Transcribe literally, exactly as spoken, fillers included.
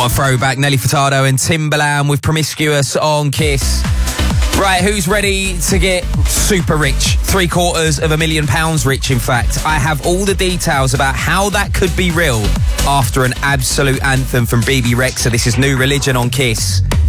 What a throwback. Nelly Furtado and Timbaland with Promiscuous on Kiss. Right, who's ready to get super rich? Three quarters of a million pounds rich, in fact. I have all the details about how that could be real after an absolute anthem from B B Rexha. This is New Religion on Kiss.